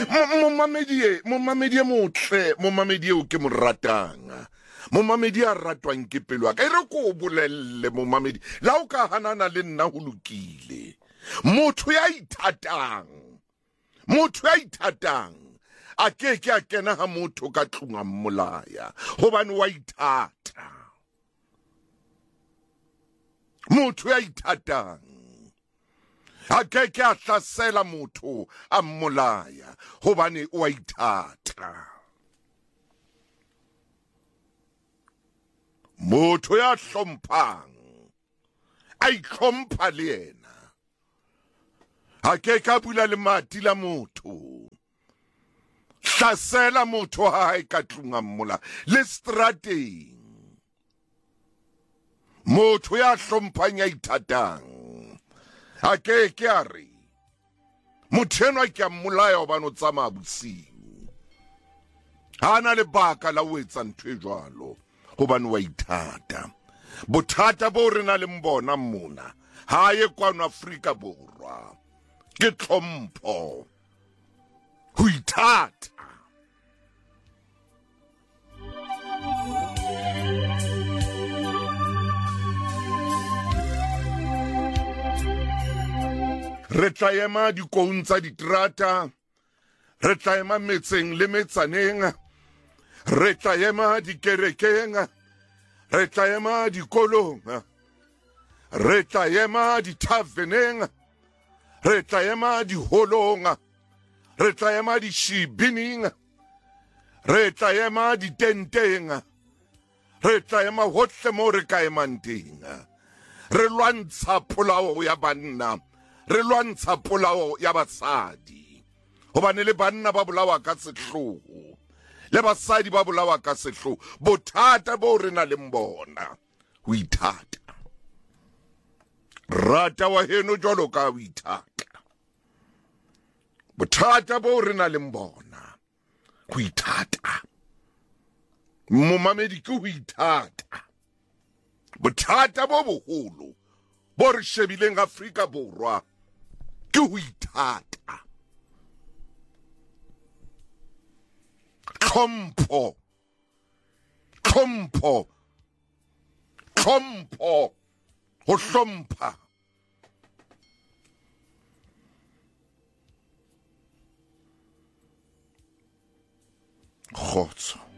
Momamedi motle, momamedi o ke mo ratang. Momamedi a ratwang ke pelo ya ka. E re ko bolelle momamedi. La o ka hanana le nna ho lokile. Motho ya ithatang. A ke a kena ha motho ka tlung a mmolaya. Hobane wa ithata. Motho ya ithatang. A ke a hlasela motho a mmolaya. Hobane wa ithata. Motho ya hlomphang. A itlhompha le yena. A ke a bula le mati la motho. Hlasela motho ha hae ka tlung a mmolaya. Le strateng. Motho ya hlomphang ya ithatang. A ke a re. Motho enwa ke a mmolaya hobane o tsamaya bosiu. Ha na le baka la ho etsa ntho e jwalo. Hobane wa ithata. Bothata bo re na le mbona mona. Ha ye kwano Afrika Borwa. Ke tlhompho. Ho ithata. Re tla ema dikoung tsa diterata. Re tla ema metseng le metsaneng. Re tla ema dikerekeng. Re tla ema dikolong. Re tla ema ditaveneng. Re tla ema diholong. Re tla ema dishibining. Re tla ema ditenteng. Re tla ema hohle mo re ka emang teng. Re lwantsha polao ya banna. Re lwantsha polao ya basadi. Hobane le banna ba bolawa ka sehloho. Le basadi ba bolawa ka sehloho. Bothata bo re na le mbona. Ho ithata. Rata wa heno jwalo ka ho ithata. Bothata bo re na le mbona. Ho ithata. Momamedi ke ho ithata. Bothata bo boholo bo re shebileng Afrika Borwa ke ho ithata. Tlhompho. Ho hlompha. Kgotso.